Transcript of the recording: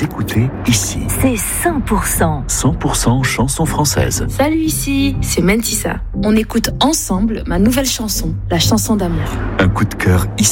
écoutez ici. C'est 100%. 100% chansons françaises. Salut, ici, c'est Mentissa. On écoute ensemble ma nouvelle chanson, la chanson d'amour. Un coup de cœur ici.